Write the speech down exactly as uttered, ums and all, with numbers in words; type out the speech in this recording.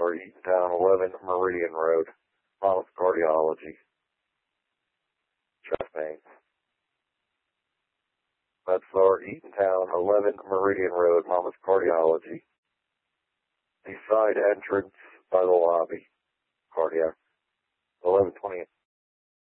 MedStar Eatontown, eleven Meridian Road, Monmouth Cardiology. Chest pains. MedStar Eatontown, eleven Meridian Road, Monmouth Cardiology. The side entrance by the lobby. Cardiac. eleven twenty